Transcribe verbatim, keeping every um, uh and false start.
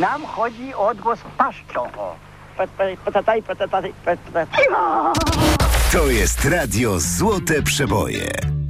Nam chodzi o odgłos paszczą. O. To jest radio Złote Przeboje.